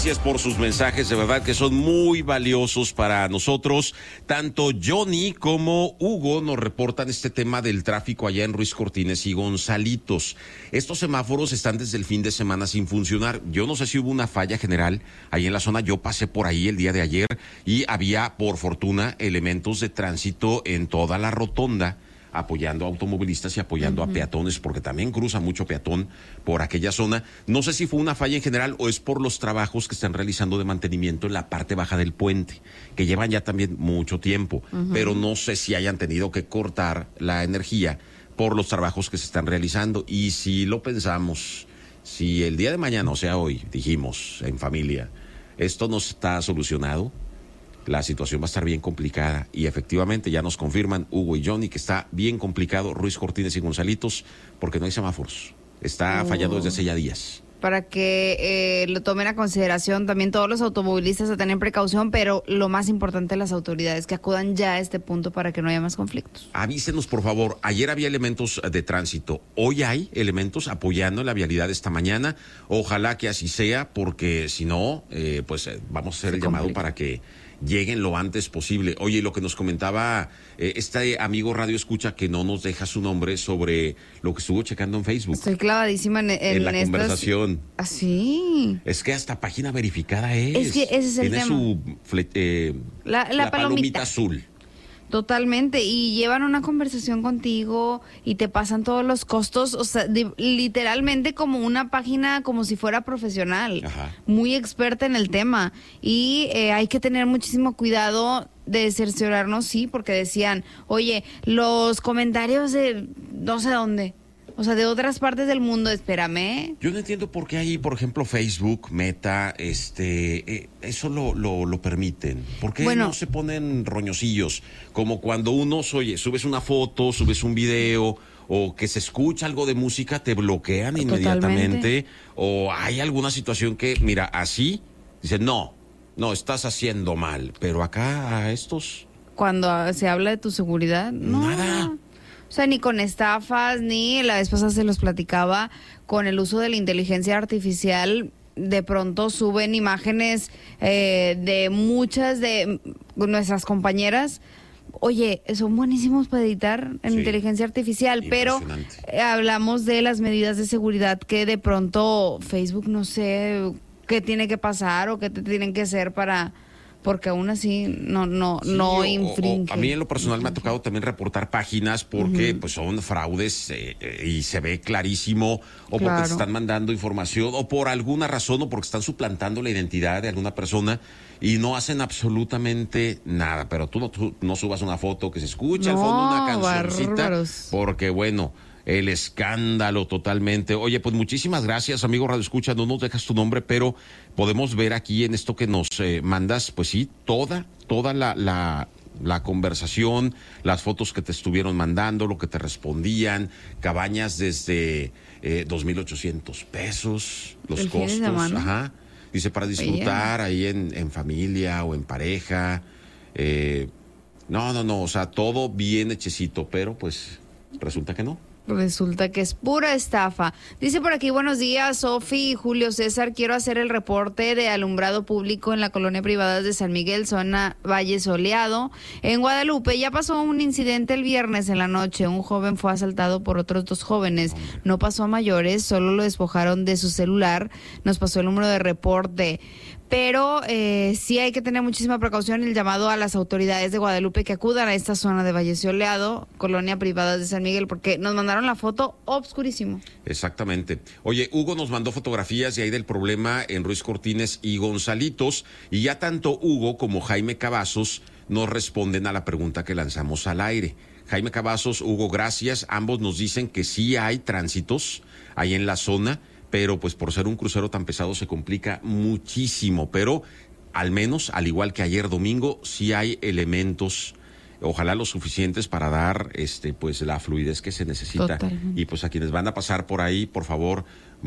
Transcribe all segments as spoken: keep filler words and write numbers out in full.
gracias por sus mensajes, de verdad que son muy valiosos para nosotros. Tanto Johnny como Hugo nos reportan este tema del tráfico allá en Ruiz Cortines y Gonzalitos. Estos semáforos están desde el fin de semana sin funcionar. Yo no sé si hubo una falla general ahí en la zona. Yo pasé por ahí el día de ayer y había, por fortuna, elementos de tránsito en toda la rotonda, apoyando a automovilistas y apoyando uh-huh. a peatones, porque también cruza mucho peatón por aquella zona. No sé si fue una falla en general o es por los trabajos que están realizando de mantenimiento en la parte baja del puente, que llevan ya también mucho tiempo, uh-huh. pero no sé si hayan tenido que cortar la energía por los trabajos que se están realizando. Y si lo pensamos, si el día de mañana, o sea hoy, dijimos en familia, esto no está solucionado, la situación va a estar bien complicada, y efectivamente ya nos confirman Hugo y Johnny que está bien complicado Ruiz Cortines y Gonzalitos porque no hay semáforos, está uh, fallando desde hace ya días. Para que eh, lo tomen a consideración también todos los automovilistas a tener precaución, pero lo más importante, las autoridades que acudan ya a este punto para que no haya más conflictos. Avísenos, por favor. Ayer había elementos de tránsito, hoy hay elementos apoyando en la vialidad esta mañana. Ojalá que así sea, porque si no, eh, pues eh, vamos a hacer Se el complica. llamado para que lleguen lo antes posible. Oye, y lo que nos comentaba eh, este amigo Radio Escucha, que no nos deja su nombre, sobre lo que estuvo checando en Facebook. Estoy clavadísima en, en, en la estas... conversación. ¿Ah, sí? Es que hasta página verificada es. Es que ese es el Tiene tema. su fle- eh, la, la, la palomita. palomita azul. Totalmente, y llevan una conversación contigo y te pasan todos los costos, o sea, de, literalmente como una página como si fuera profesional, Ajá. muy experta en el tema, y eh, hay que tener muchísimo cuidado de cerciorarnos, sí, porque decían, oye, los comentarios de no sé dónde, o sea, de otras partes del mundo, espérame. Yo no entiendo por qué ahí, por ejemplo, Facebook, Meta, este, eh, eso lo, lo, lo permiten. ¿Por qué bueno, no se ponen roñosillos? Como cuando uno, oye, subes una foto, subes un video, o que se escucha algo de música, te bloquean inmediatamente. Totalmente. O hay alguna situación que, mira, así, dicen, no, no, estás haciendo mal. Pero acá a estos... Cuando se habla de tu seguridad, no. Nada. O sea, ni con estafas, ni la vez pasada se los platicaba, con el uso de la inteligencia artificial, de pronto suben imágenes eh, de muchas de nuestras compañeras. Oye, son buenísimos para editar en sí. inteligencia artificial, pero eh, hablamos de las medidas de seguridad que de pronto Facebook no sé qué tiene que pasar o qué te tienen que hacer para... porque aún así no no sí, no o, infringe. O, a mí en lo personal me ha tocado también reportar páginas porque uh-huh. pues son fraudes eh, eh, y se ve clarísimo, o claro. porque te están mandando información, o por alguna razón, o porque están suplantando la identidad de alguna persona y no hacen absolutamente nada. Pero tú no, tú no subas una foto que se escucha no, al fondo una cancioncita, bárbaros. Porque bueno, el escándalo totalmente. Oye, pues muchísimas gracias, amigo Radio Escucha, no nos dejas tu nombre, pero podemos ver aquí en esto que nos eh, mandas, pues sí, toda, toda la, la, la conversación, las fotos que te estuvieron mandando, lo que te respondían, cabañas desde eh, dos mil ochocientos pesos, los ¿El costos, ajá, dice, para disfrutar Oye. ahí en, en familia o en pareja, eh, no, no, no, o sea, todo bien hechecito, pero pues resulta que no. Resulta que es pura estafa. Dice por aquí, buenos días, Sofi y Julio César, quiero hacer el reporte de alumbrado público en la colonia privada de San Miguel, zona Valle Soleado, en Guadalupe. Ya pasó un incidente el viernes en la noche, un joven fue asaltado por otros dos jóvenes, no pasó a mayores, solo lo despojaron de su celular, nos pasó el número de reporte. Pero eh, sí hay que tener muchísima precaución, el llamado a las autoridades de Guadalupe que acudan a esta zona de Valle Soleado, colonia privada de San Miguel, porque nos mandaron la foto obscurísimo. Exactamente. Oye, Hugo nos mandó fotografías de ahí del problema en Ruiz Cortines y Gonzalitos, y ya tanto Hugo como Jaime Cavazos nos responden a la pregunta que lanzamos al aire. Jaime Cavazos, Hugo, gracias. Ambos nos dicen que sí hay tránsitos ahí en la zona, pero pues por ser un crucero tan pesado se complica muchísimo, pero al menos, al igual que ayer domingo, sí hay elementos, ojalá los suficientes para dar este pues la fluidez que se necesita. Totalmente. Y pues a quienes van a pasar por ahí, por favor,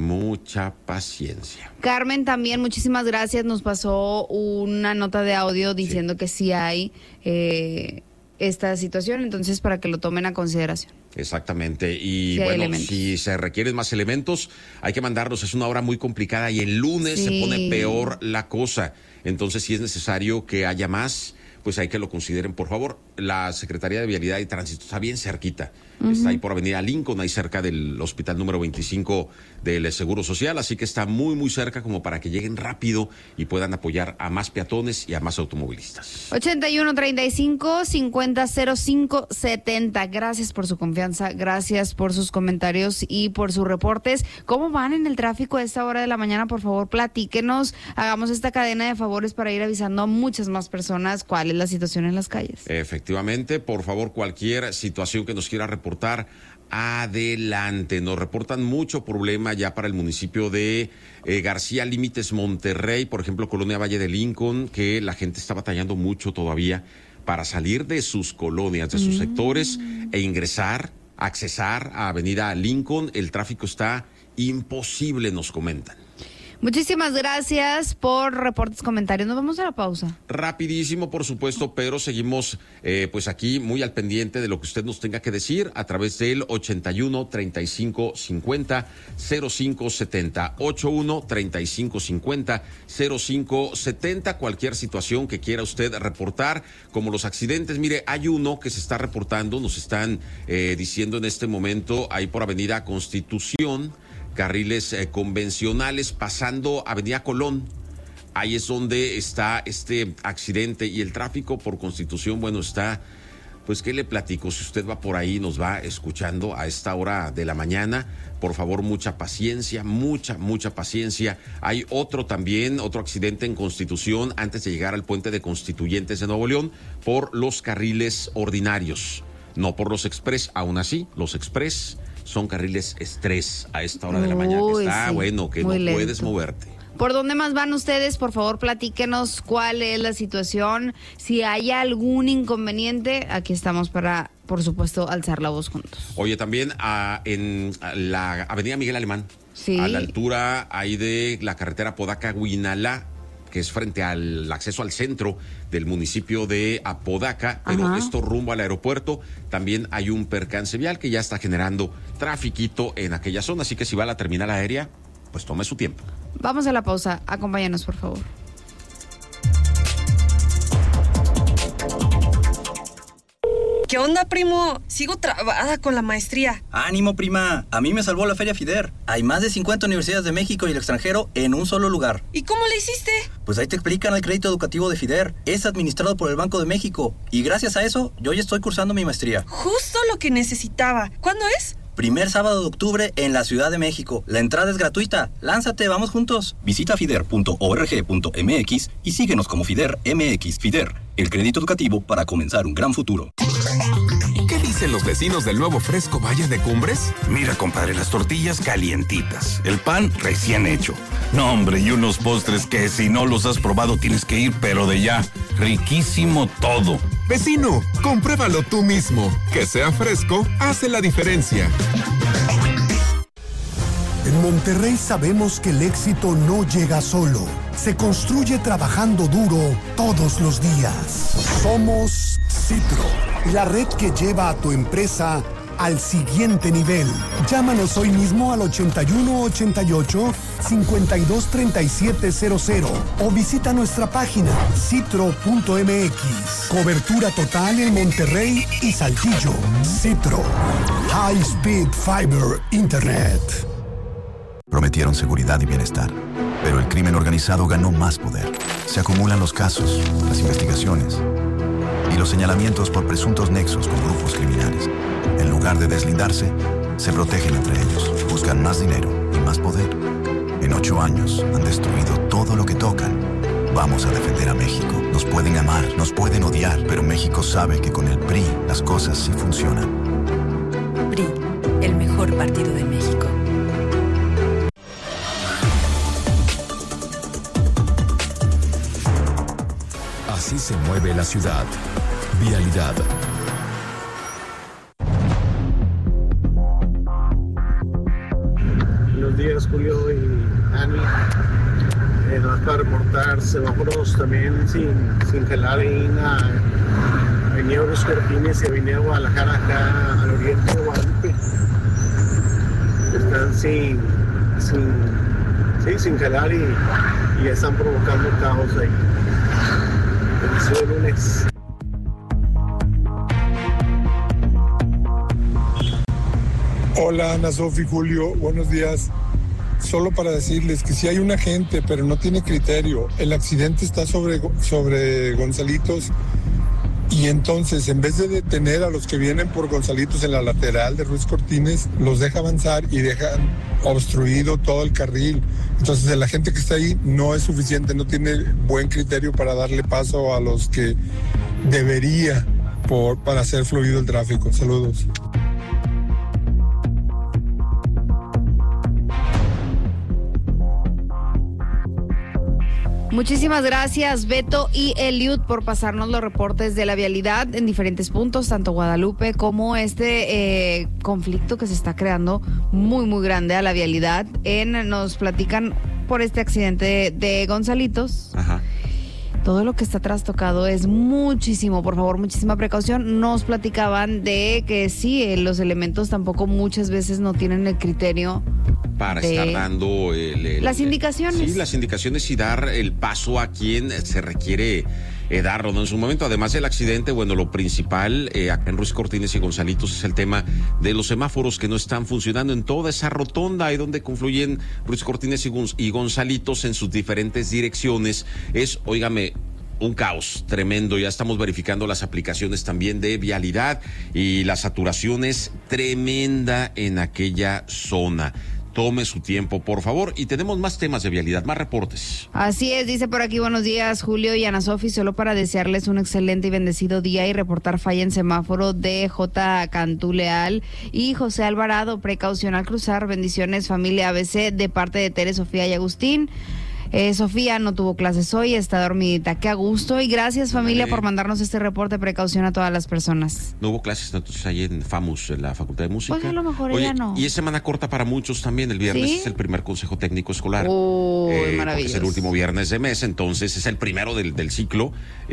mucha paciencia. Carmen también, muchísimas gracias, nos pasó una nota de audio diciendo sí. que sí hay... Eh, esta situación, entonces para que lo tomen a consideración. Exactamente, y si bueno, si se requieren más elementos, hay que mandarlos, es una hora muy complicada y el lunes sí. se pone peor la cosa, entonces si es necesario que haya más, pues hay que lo consideren, por favor. La Secretaría de Vialidad y Tránsito está bien cerquita, uh-huh. está ahí por Avenida Lincoln, ahí cerca del hospital número veinticinco del Seguro Social, así que está muy, muy cerca como para que lleguen rápido y puedan apoyar a más peatones y a más automovilistas. ochenta y uno, treinta y cinco, cincuenta, cero cinco, setenta. Gracias por su confianza, gracias por sus comentarios y por sus reportes. ¿Cómo van en el tráfico a esta hora de la mañana? Por favor, platíquenos, hagamos esta cadena de favores para ir avisando a muchas más personas cuál es la situación en las calles. Efectivamente. Efectivamente, por favor, cualquier situación que nos quiera reportar, adelante. Nos reportan mucho problema ya para el municipio de eh, García Límites, Monterrey, por ejemplo, Colonia Valle de Lincoln, que la gente está batallando mucho todavía para salir de sus colonias, de sus mm. sectores e ingresar, accesar a Avenida Lincoln. El tráfico está imposible, nos comentan. Muchísimas gracias por reportes, comentarios. Nos vamos a la pausa. Rapidísimo, por supuesto, pero seguimos eh, pues aquí muy al pendiente de lo que usted nos tenga que decir a través del ochenta y uno, treinta y cinco, cincuenta, cero cinco setenta. ochenta y uno, treinta y cinco, cincuenta, cero cinco setenta. Cualquier situación que quiera usted reportar, como los accidentes. Mire, hay uno que se está reportando, nos están eh, diciendo en este momento, ahí por Avenida Constitución, carriles eh, convencionales pasando Avenida Colón. Ahí es donde está este accidente y el tráfico por Constitución, bueno, está, pues, ¿qué le platico? Si usted va por ahí, nos va escuchando a esta hora de la mañana, por favor, mucha paciencia, mucha, mucha paciencia. Hay otro también, otro accidente en Constitución antes de llegar al puente de Constituyentes de Nuevo León por los carriles ordinarios, no por los express. Aún así, los express son carriles estrés a esta hora de la mañana, que está, sí, bueno, que no lento. Puedes moverte. ¿Por dónde más van ustedes? Por favor, platíquenos cuál es la situación. Si hay algún inconveniente, aquí estamos para, por supuesto, alzar la voz juntos. Oye, también a, en a la Avenida Miguel Alemán, sí. a la altura ahí de la carretera Apodaca-Huinalá, que es frente al acceso al centro del municipio de Apodaca, pero Ajá. esto rumbo al aeropuerto, también hay un percance vial que ya está generando trafiquito en aquella zona, así que si va a la terminal aérea, pues tome su tiempo. Vamos a la pausa, acompáñanos por favor. ¿Qué onda, primo? Sigo trabada con la maestría. ¡Ánimo, prima! A mí me salvó la Feria FIDER. Hay más de cincuenta universidades de México y el extranjero en un solo lugar. ¿Y cómo le hiciste? Pues ahí te explican el crédito educativo de FIDER. Es administrado por el Banco de México. Y gracias a eso, yo ya estoy cursando mi maestría. Justo lo que necesitaba. ¿Cuándo es? Primer sábado de octubre en la Ciudad de México. La entrada es gratuita. Lánzate, vamos juntos. Visita fider punto org punto mx y síguenos como FIDER M X. FIDER, el crédito educativo para comenzar un gran futuro. ¿Qué dicen los vecinos del nuevo Fresco Valle de Cumbres? Mira, compadre, las tortillas calientitas, el pan recién hecho. No, hombre, y unos postres que si no los has probado tienes que ir, pero de ya. Riquísimo todo. Vecino, compruébalo tú mismo. Que sea fresco hace la diferencia. En Monterrey sabemos que el éxito no llega solo. Se construye trabajando duro todos los días. Somos Citro, la red que lleva a tu empresa al siguiente nivel. Llámanos hoy mismo al ochenta y uno, ochenta y ocho, cincuenta y dos, treinta y siete cero cero o visita nuestra página citro punto m x. Cobertura total en Monterrey y Saltillo. Citro. High Speed Fiber Internet. Prometieron seguridad y bienestar, pero el crimen organizado ganó más poder. Se acumulan los casos, las investigaciones y los señalamientos por presuntos nexos con grupos criminales. En lugar de deslindarse, se protegen entre ellos, buscan más dinero y más poder. En ocho años han destruido todo lo que tocan. Vamos a defender a México. Nos pueden amar, nos pueden odiar, pero México sabe que con el P R I las cosas sí funcionan. P R I, el mejor partido de México. Así se mueve la ciudad. Vialidad. Buenos días, Julio y Ani. Eh, nos para reportar semáforos también sin, sin gelar ahí en la, venía a Ruiz Cortines y venía a Guadalajara, acá al oriente de Guadalupe. Están sin, sin, sí, sin jalar y, y están provocando caos ahí. El lunes. Hola Ana, Sofi, Julio, buenos días. Solo para decirles que si hay un agente pero no tiene criterio, el accidente está sobre, sobre Gonzalitos y entonces en vez de detener a los que vienen por Gonzalitos en la lateral de Ruiz Cortines, los deja avanzar y dejan obstruido todo el carril. Entonces el agente que está ahí no es suficiente, no tiene buen criterio para darle paso a los que debería por, para hacer fluido el tráfico. Saludos. Muchísimas gracias, Beto y Eliud, por pasarnos los reportes de la vialidad en diferentes puntos, tanto Guadalupe como este eh, conflicto que se está creando muy, muy grande a la vialidad. En, nos platican por este accidente de, de Gonzalitos. Ajá. Todo lo que está trastocado es muchísimo, por favor, muchísima precaución. Nos platicaban de que sí, eh, los elementos tampoco muchas veces no tienen el criterio para de estar dando el, el, las indicaciones. Sí, las indicaciones y dar el paso a quien se requiere eh, darlo, ¿no? En su momento, además del accidente, bueno, lo principal eh, acá en Ruiz Cortines y Gonzalitos es el tema de los semáforos que no están funcionando en toda esa rotonda ahí donde confluyen Ruiz Cortines y, Gonz- y Gonzalitos en sus diferentes direcciones. Es, óigame, un caos tremendo. Ya estamos verificando las aplicaciones también de vialidad y la saturación es tremenda en aquella zona. Tome su tiempo, por favor. Y tenemos más temas de vialidad, más reportes. Así es, dice por aquí, buenos días, Julio y Ana Sofi, solo para desearles un excelente y bendecido día y reportar falla en semáforo de J. Cantú Leal y José Alvarado. Precaución al cruzar. Bendiciones, familia A B C, de parte de Tere, Sofía y Agustín. Eh, Sofía no tuvo clases hoy, está dormidita. Qué a gusto. Y gracias, familia, Dale. por mandarnos este reporte. Precaución a todas las personas. No hubo clases entonces ahí en FAMUS, en la Facultad de Música. Pues a lo mejor Oye, ella no. Y es semana corta para muchos también. El viernes ¿Sí? es el primer consejo técnico escolar. Uy, Eh, porque maravilloso. es el último viernes de mes, entonces es el primero del, del ciclo.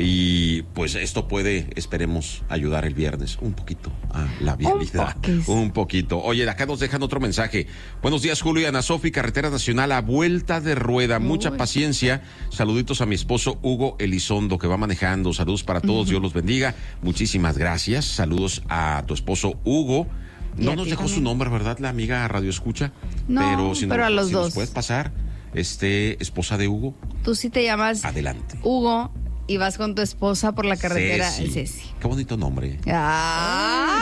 Y pues esto puede, esperemos, ayudar el viernes un poquito a la vialidad. poquis. Un poquito. Oye, acá nos dejan otro mensaje. Buenos días, Julio y Ana Sofi, carretera nacional a vuelta de rueda. Mucha Uy. paciencia. Saluditos a mi esposo Hugo Elizondo, que va manejando. Saludos para todos, Dios los bendiga. Muchísimas gracias. Saludos a tu esposo Hugo. Y No a nos ti dejó también. su nombre, ¿verdad? La amiga Radio Escucha. No, pero si pero no, a los si dos. nos puedes pasar, este, esposa de Hugo, Tú sí te llamas adelante. Hugo y vas con tu esposa por la carretera. Ceci. Ceci. Qué bonito nombre. Ah.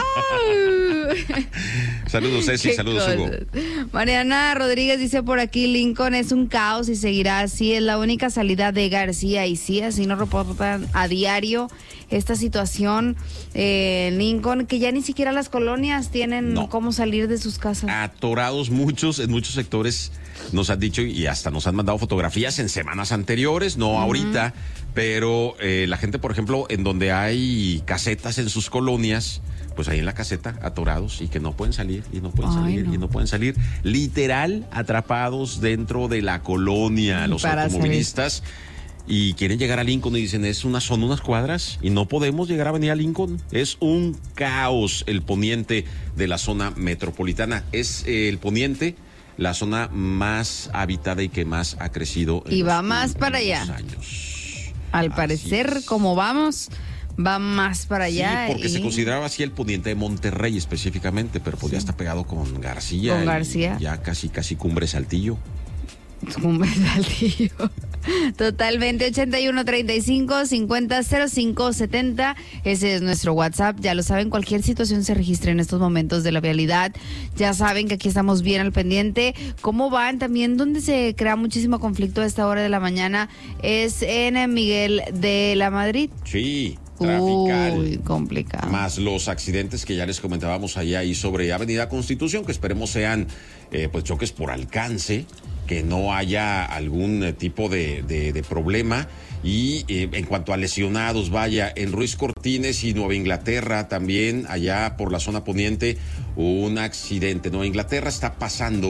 Saludos, Ceci, Qué saludos, cosas. Hugo. Mariana Rodríguez dice por aquí, Lincoln es un caos y seguirá así, es la única salida de García, y sí, así nos reportan a diario esta situación eh, en Lincoln, que ya ni siquiera las colonias tienen No. cómo salir de sus casas. Atorados muchos, en muchos sectores nos han dicho y hasta nos han mandado fotografías en semanas anteriores, no ahorita, pero eh, la gente, por ejemplo, en donde hay casetas en sus colonias, pues ahí en la caseta, atorados y que no pueden salir y no pueden Ay, salir no. y no pueden salir, literal atrapados dentro de la colonia, los Para automovilistas. Y quieren llegar a Lincoln y dicen, es una, son unas cuadras y no podemos llegar a venir a Lincoln. Es un caos el poniente de la zona metropolitana. Es eh, el poniente la zona más habitada y que más ha crecido en Y los va más para últimos allá. años. Al Así parecer, es. como vamos, va más para allá. Sí, porque y- se consideraba así el poniente de Monterrey específicamente, pero pues ya está pegado con García. Con y García. Ya casi, casi cumbre Saltillo. Un besaltillo. Totalmente. Ochenta y uno treinta y cinco cincuenta cero cinco setenta. Ese es nuestro WhatsApp. Ya lo saben, cualquier situación se registra en estos momentos de la vialidad. Ya saben que aquí estamos bien al pendiente. ¿Cómo van? También donde se crea muchísimo conflicto a esta hora de la mañana es en Miguel de la Madrid. Sí, trafical. Uy, complicado. Más los accidentes que ya les comentábamos allá y sobre Avenida Constitución, que esperemos sean eh, pues choques por alcance, que no haya algún eh, tipo de, de, de problema. Y eh, en cuanto a lesionados, vaya, en Ruiz Cortines y Nueva Inglaterra también, allá por la zona poniente, un accidente. Nueva Inglaterra está pasando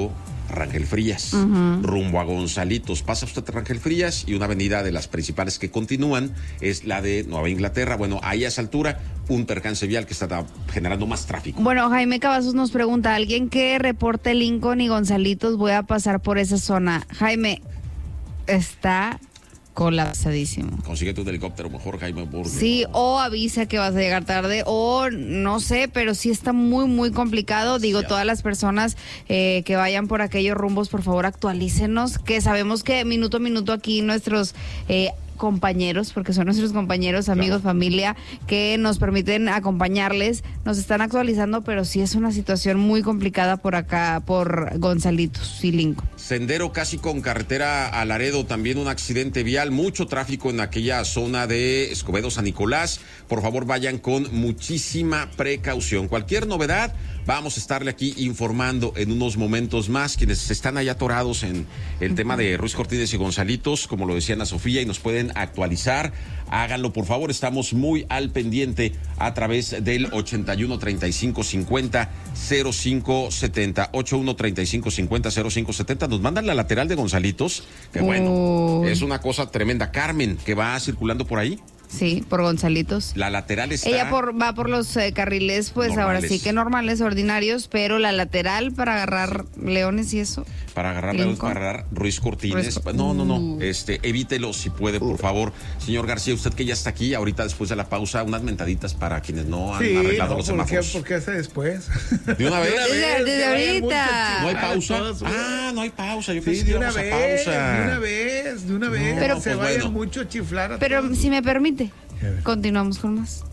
Rangel Frías, Ujú. rumbo a Gonzalitos. Pasa usted a Rangel Frías y una avenida de las principales que continúan es la de Nueva Inglaterra. Bueno, ahí a esa altura, un percance vial que está generando más tráfico. Bueno, Jaime Cavazos nos pregunta, ¿alguien que reporte Lincoln y Gonzalitos? Voy a pasar por esa zona. Jaime, está colapsadísimo. Consíguete un helicóptero mejor, Jaime, porque... Sí, o avisa que vas a llegar tarde, o no sé, pero sí está muy, muy complicado. Digo, todas las personas eh, que vayan por aquellos rumbos, por favor, actualícenos, que sabemos que minuto a minuto aquí nuestros... Eh, compañeros, porque son nuestros compañeros, amigos, claro, familia, que nos permiten acompañarles, nos están actualizando, pero sí es una situación muy complicada por acá, por Gonzalitos y Lincoln. Sendero casi con carretera a Laredo, también un accidente vial, mucho tráfico en aquella zona de Escobedo San Nicolás. Por favor, vayan con muchísima precaución. Cualquier novedad, vamos a estarle aquí informando en unos momentos más. Quienes están allá atorados en el uh-huh. tema de Ruiz Cortines y Gonzalitos, como lo decía Ana Sofía, y nos pueden actualizar, háganlo por favor, estamos muy al pendiente a través del ochenta y uno, treinta y cinco, cincuenta, cero cinco setenta, ochenta y uno, treinta y cinco, cincuenta, cero cinco setenta. Nos mandan la lateral de Gonzalitos, que bueno, oh. es una cosa tremenda. Carmen, que va circulando por ahí. Sí, por Gonzalitos. La lateral está... Ella por, va por los eh, carriles, pues normales. Ahora sí que normales, ordinarios, pero la lateral para agarrar sí. leones y eso. Para agarrar leones, para agarrar Ruiz Cortines. Ruiz... No, no, no. Este, evítelo si puede, por favor. Señor García, usted que ya está aquí, ahorita después de la pausa, unas mentaditas para quienes no han sí, arreglado no, los ¿por semáforos. Qué, ¿Por qué hace después? ¿De una vez? Desde, desde ahorita. ¿No hay pausa? Ah, no hay pausa. Yo sí, pensé de que una íbamos vez, a pausa. de una vez, de una vez. No, pero se pues vayan bueno. mucho a chiflar a Pero todos. si me permite, continuamos con más.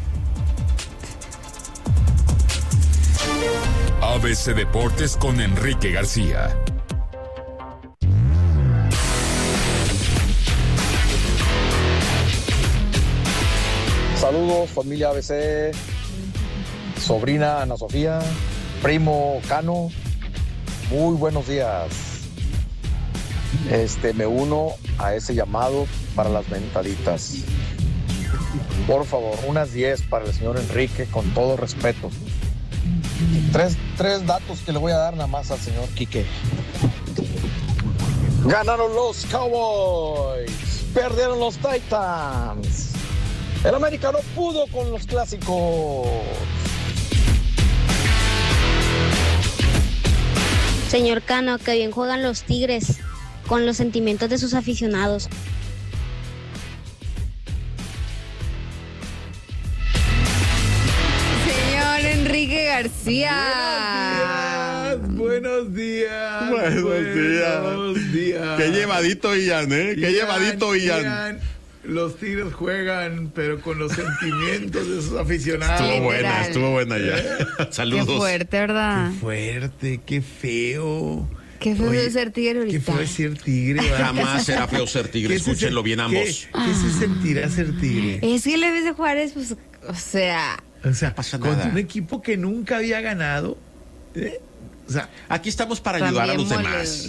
A B C Deportes con Enrique García. Saludos, familia A B C, sobrina Ana Sofía, primo Cano, muy buenos días. Este, me uno a ese llamado para las mentaditas. Por favor, unas diez para el señor Enrique, con todo respeto. Tres, tres datos que le voy a dar nada más al señor Quique. Ganaron los Cowboys, perdieron los Titans. El América no pudo con los clásicos. Señor Cano, que bien juegan los Tigres con los sentimientos de sus aficionados. Señor Enrique García. Buenos días. Buenos, buenos días. Buenos días. Qué llevadito, Ian, ¿eh? Qué Ian, llevadito, Ian. Ian. Los Tigres juegan, pero con los sentimientos de sus aficionados. Estuvo buena, estuvo buena ya. Saludos. Qué fuerte, ¿verdad? Qué fuerte, qué feo. Qué feo Oye, es ser tigre ahorita. Qué feo es ser tigre. Jamás será feo ser tigre, escúchenlo se, bien ambos. ¿Qué, ¿Qué se sentirá ser tigre? Es que le ves de Juárez, pues, o sea... O sea, no pasa contra nada. un equipo que nunca había ganado. ¿eh? O sea, aquí estamos para ayudar a los demás.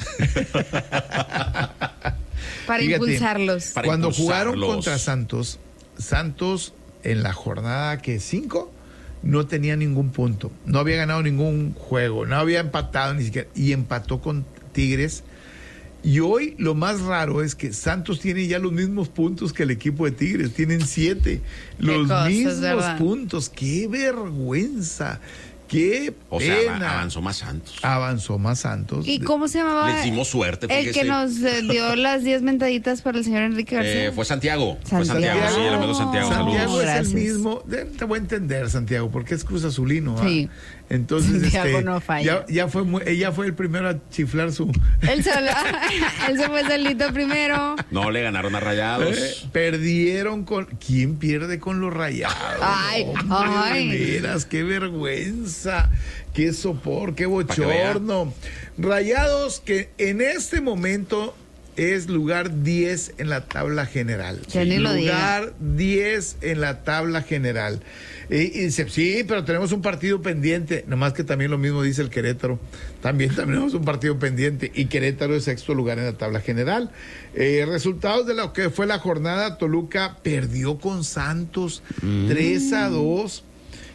Para Fíjate, impulsarlos. Para cuando impulsarlos. jugaron contra Santos, Santos en la jornada que cinco no tenía ningún punto, no había ganado ningún juego, no había empatado ni siquiera, y empató con Tigres. Y hoy lo más raro es que Santos tiene ya los mismos puntos que el equipo de Tigres, tienen siete, los cosas, mismos ¿verdad? puntos. ¡Qué vergüenza! ¡Qué O pena! sea, avanzó más Santos. Avanzó más Santos. ¿Y cómo se llamaba? Les dimos suerte. El fíjese. que nos eh, dio las diez mentaditas para el señor Enrique García. Eh, fue Santiago. Santiago. Fue Santiago, sí, el amigo Santiago. Santiago Saludos. es Gracias. el mismo, de- te voy a entender, Santiago, porque es Cruz Azulino. ¿ah? Sí. Entonces, Santiago este, no falla. ya, ya fue muy- ella fue el primero a chiflar su. Él, solo, él se fue solito primero. No le ganaron a Rayados. Eh, Perdieron con. ¿Quién pierde con los Rayados? Ay, Hombre, ay. de veras, qué vergüenza, qué sopor, qué Pa' que vea. bochorno. Rayados que en este momento es lugar diez en la tabla general. Ya ni lo diga. Lugar diez en la tabla general. Y, y dice, sí, pero tenemos un partido pendiente. Nomás que también lo mismo dice el Querétaro. También tenemos un partido pendiente. Y Querétaro es sexto lugar en la tabla general. Eh, resultados de lo que fue la jornada: Toluca perdió con Santos Mm. tres a dos.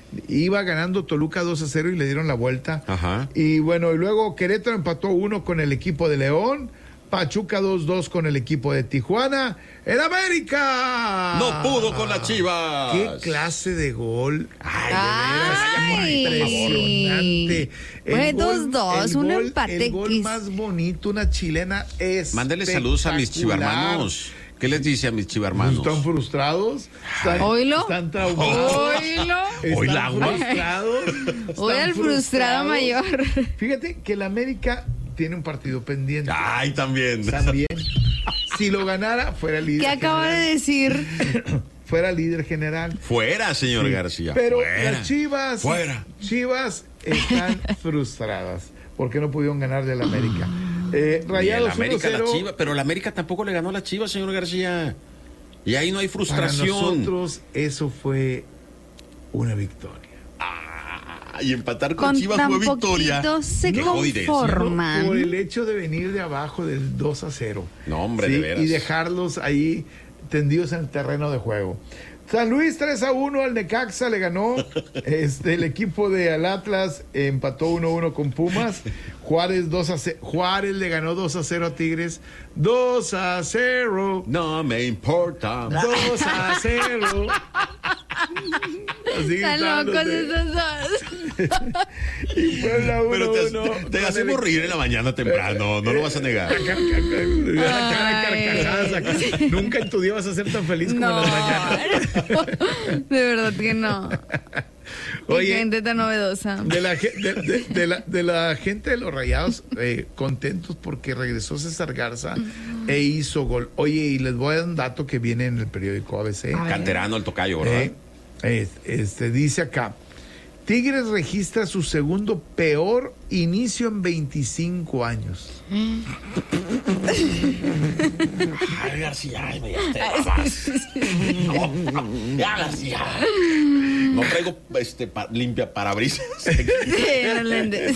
Iba ganando Toluca dos a cero y le dieron la vuelta. Ajá. Y bueno, y luego Querétaro empató uno con el equipo de León. Pachuca dos dos con el equipo de Tijuana. ¡El América! No pudo con las Chivas. ¡Qué clase de gol! ¡Ay, Ay. de veras! Impresionante. Fue dos dos, un gol, empate. El gol más bonito, una chilena es. Mándale saludos a mis chivarmanos. ¿Qué les dice a mis chivarmanos? ¿Están frustrados? ¿Están, ¿Oílo? ¿Están traumados? ¿Oílo? ¿Están frustrados? Hoy el frustrado mayor. Fíjate que el América tiene un partido pendiente. Ay, también. También. Si lo ganara, fuera líder. ¿Qué acaba general. de decir? Fuera líder general. Fuera, señor Sí. García. Pero fuera. las Chivas. Fuera. Chivas están frustradas porque no pudieron ganar del América. Eh, Rayados Ni el América, uno cero. la Chiva, pero la América tampoco le ganó a la Chivas, señor García. Y ahí no hay frustración. Para nosotros eso fue una victoria. Y empatar con, Con Chivas tan fue victoria. poquito se Qué jodidencia. conforman. Por el hecho de venir de abajo del dos a cero. No, hombre, Sí, de veras. y dejarlos ahí tendidos en el terreno de juego. San Luis tres a uno al Necaxa le ganó. Este, el equipo de al Atlas empató uno a uno con Pumas. Juárez dos a cero. Juárez le ganó dos a cero a Tigres. dos a cero. No me importa. dos a cero. Así Están están los locos de- esos dos. Y Puebla uno Pero a te, uno te- te con hacemos el- reír en la mañana temprano, no lo vas a negar. Carcajadas acá. Nunca en tu día vas a ser tan feliz como No, en las mañanas. de verdad que no. Oye, Qué gente tan novedosa. De la, ge- de, de- de la, de la gente de los Rayados, eh, contentos porque regresó César Garza e hizo gol. Oye, y les voy a dar un dato que viene en el periódico A B C. Canterano el tocayo, ¿verdad? Eh, es- este, dice acá, Tigres registra su segundo peor inicio en veinticinco años. Ay, García, ay, me ya No, no, ya, García. No traigo este, pa- limpia parabrisas. Sí, no le entiendes.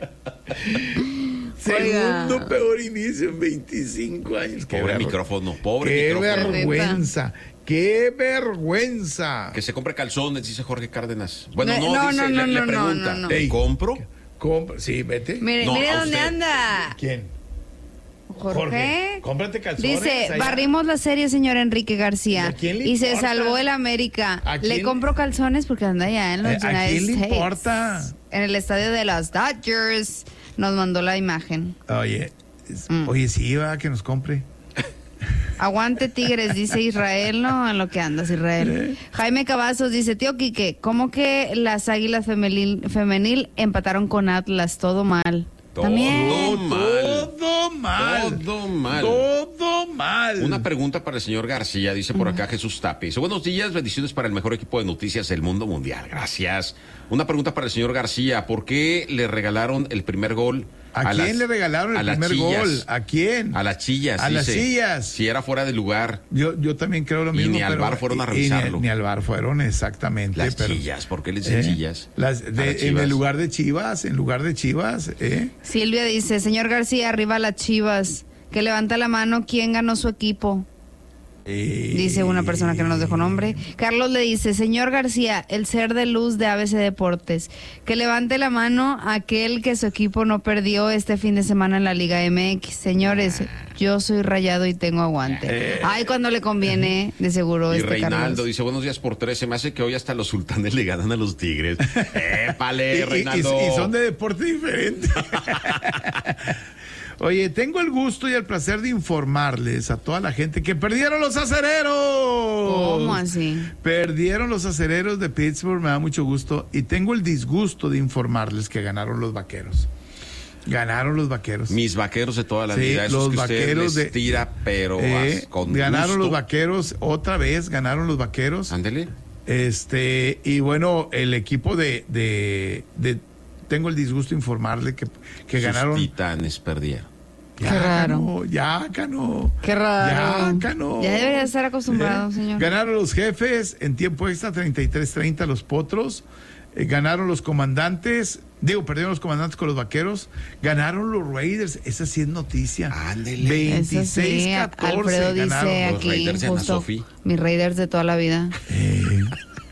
Segundo Oiga. peor inicio en veinticinco años. Qué Pobre ver- micrófono, pobre Qué micrófono. vergüenza, qué vergüenza. Que se compre calzones, dice Jorge Cárdenas. Bueno, No, no, no, dice, no, le, no, le no, pregunta, no, no. ¿te Ey. compro? Compra- sí, vete. Mire, No, mire a dónde usted. anda. ¿Quién? Jorge. Cómprate calzones. Dice, allá. barrimos la serie, señor Enrique García. ¿Y a quién le Y se importa? salvó el América. ¿A Le quién- compro calzones porque anda allá en los Eh, ¿a United quién le States. importa? En el estadio de los Dodgers. Nos mandó la imagen. Oye, es- Mm. oye, sí, va, que nos compre. Aguante Tigres, dice Israel, ¿no? En lo que andas, Israel. Jaime Cavazos dice, tío Quique, ¿cómo que las Águilas femenil, femenil empataron con Atlas? Todo mal. Todo También. mal. Todo mal. Todo mal. Todo mal. Una pregunta para el señor García, dice por acá Jesús Tapi. Dice, buenos días, bendiciones para el mejor equipo de noticias del mundo mundial. Gracias. Una pregunta para el señor García. ¿Por qué le regalaron el primer gol? ¿A, quién las- le regalaron a el las primer chillas? gol? ¿A quién? A las chillas. A las dice. chillas. Si era fuera de lugar. Yo, yo también creo lo Y mismo. ni al pero- VAR fueron a y- y revisarlo. Ni, ni al VAR fueron, exactamente. Las pero- chillas. ¿Por qué le dicen ¿Eh? chillas? Las- A de- las en Chivas. el lugar de Chivas, en lugar de Chivas, ¿eh? Silvia dice, señor García, arriba las Chivas. Que levanta la mano, ¿quién ganó su equipo? Dice una persona que no nos dejó nombre. Carlos le dice, señor García, el ser de luz de A B C Deportes, que levante la mano aquel que su equipo no perdió este fin de semana en la Liga M X. Señores, yo soy Rayado y tengo aguante. Ay, cuando le conviene, de seguro. Y este Reinaldo Carlos. dice, buenos días por tres. Se me hace que hoy hasta los sultanes le ganan a los tigres. ¡Épale, Y- y- Reinaldo! Y, y son de deporte diferente. Oye, tengo el gusto y el placer de informarles a toda la gente que perdieron los acereros. ¿Cómo así? Perdieron los acereros de Pittsburgh, me da mucho gusto. Y tengo el disgusto de informarles que ganaron los vaqueros. Ganaron los vaqueros. Mis vaqueros de toda la Sí, vida. Esos los que usted vaqueros les de- tira, pero Eh, as- con ganaron gusto. los vaqueros, otra vez ganaron los vaqueros. Ándele. Este, y bueno, el equipo de, de, de- tengo el disgusto de informarle que, que Sus ganaron. titanes perdieron. Ya Qué raro. ganó, ya ganó. Qué raro. Ya ganó. Ya debería estar acostumbrado, Eh, señor. Ganaron los jefes en tiempo extra treinta y tres treinta los potros. Eh, ganaron los comandantes. Digo, perdieron los comandantes con los vaqueros. Ganaron los Raiders. Esa sí es noticia. Ándele. Eso veintiséis sí, catorce Alfredo dice ganaron. Los aquí, Raiders de Ana justo, Sofi. mis Raiders de toda la vida. Eh,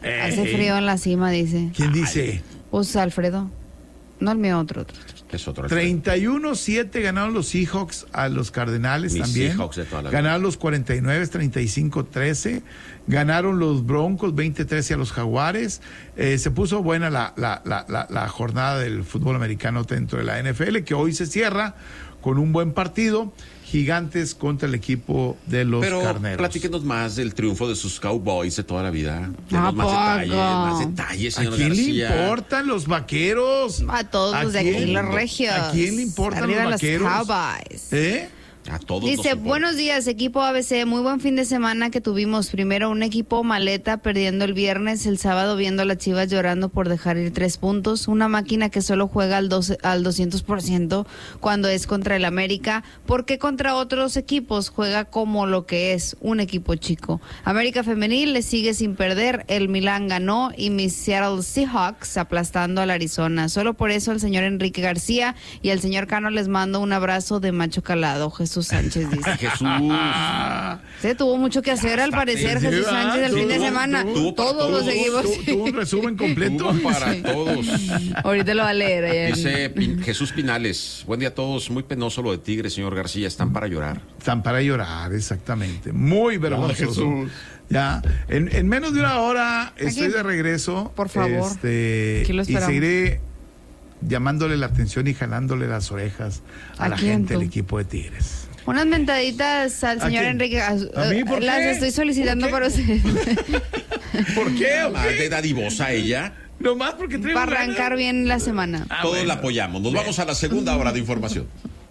Hace frío en la cima, dice. ¿Quién dice? Pues Alfredo. No el mío, otro, otro. Es otro. treinta y uno siete ganaron los Seahawks a los Cardenales. Mis también. Seahawks de toda la vida. Ganaron los cuarenta y nueve, treinta y cinco trece. Ganaron los Broncos veinte trece a los Jaguares. Eh, se puso buena la, la, la, la, la jornada del fútbol americano dentro de la N F L, que hoy se cierra con un buen partido. Gigantes contra el equipo de los Pero Carneros. platíquenos más del triunfo de sus Cowboys de toda la vida. ¿A más poco? detalles, más detalles, señor ¿A quién García? le importan los vaqueros? A todos los de aquí, los regios. ¿A quién le importan Arriba los vaqueros? Los Cowboys. ¿Eh? A todos. Dice, buenos días, equipo A B C, muy buen fin de semana que tuvimos. Primero un equipo maleta perdiendo el viernes, el sábado viendo a las Chivas llorando por dejar ir tres puntos, una máquina que solo juega al, doce, al doscientos por ciento cuando es contra el América, porque contra otros equipos juega como lo que es, un equipo chico. América Femenil le sigue sin perder, el Milán ganó y mis Seattle Seahawks aplastando al Arizona. Solo por eso el señor Enrique García y el señor Cano les mando un abrazo de macho calado. Jesús Sánchez dice. Jesús. Se tuvo mucho que hacer al parecer Sí, Jesús ¿verdad? Sánchez el Tuvo- fin de semana. tuvo Todos, todos, los seguimos. Tu- Tuvo un resumen completo. Tuvo para todos. Ahorita lo va a leer. allá. Dice Pin- Jesús Pinales. Buen día a todos. Muy penoso lo de Tigres, señor García. Están para llorar. Están para llorar, exactamente. Muy vergonzoso. Jesús. Ya, en, en menos de una hora estoy Aquí. de regreso. Por favor. Este, Aquí lo y esperamos. seguiré llamándole la atención y jalándole las orejas a, ¿A la quién, gente del tú? equipo de Tigres. Unas mentaditas al ¿A señor quién? Enrique. ¿A mí? ¿Por Las qué? estoy solicitando ¿Por para qué? usted. ¿Por qué? ¿O Más qué? de dadivosa ella. Nomás porque traigo Para arrancar ganas. bien la semana. Ah, Todos bueno. la apoyamos. Nos vamos a la segunda hora de información.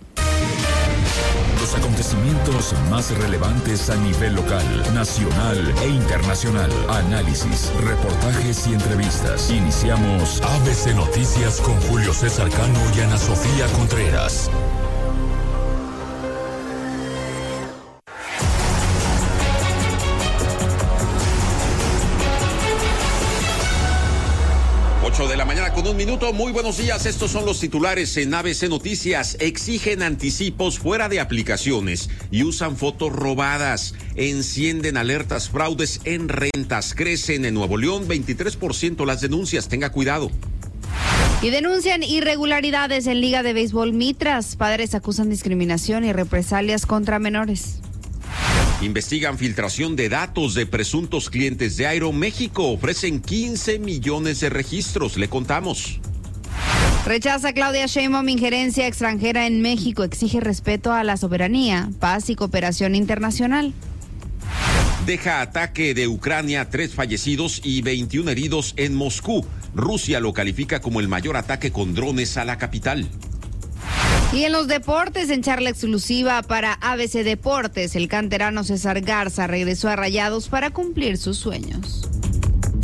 Los acontecimientos más relevantes a nivel local, nacional e internacional. Análisis, reportajes y entrevistas. Iniciamos A B C Noticias con Julio César Cano y Ana Sofía Contreras. ocho de la mañana con un minuto. Muy buenos días. Estos son los titulares en A B C Noticias. Exigen anticipos fuera de aplicaciones y usan fotos robadas. Encienden alertas fraudes en rentas. Crecen en Nuevo León veintitrés por ciento las denuncias. Tenga cuidado. Y denuncian irregularidades en Liga de Béisbol Mitras. Padres acusan discriminación y represalias contra menores. Investigan filtración de datos de presuntos clientes de Aeroméxico. Ofrecen quince millones de registros. Le contamos. Rechaza Claudia Sheinbaum injerencia extranjera en México. Exige respeto a la soberanía, paz y cooperación internacional. Deja ataque de Ucrania, tres fallecidos y veintiún heridos en Moscú. Rusia lo califica como el mayor ataque con drones a la capital. Y en los deportes, en charla exclusiva para A B C Deportes, el canterano César Garza regresó a Rayados para cumplir sus sueños.